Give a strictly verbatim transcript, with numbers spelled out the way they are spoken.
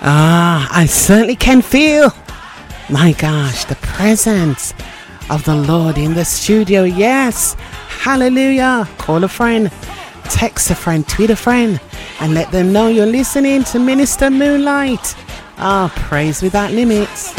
Ah, I certainly can feel, my gosh, the presence of the Lord in the studio. Yes, hallelujah. Call a friend, text a friend, tweet a friend, and let them know you're listening to Minister Moonlight. Ah, praise without limits.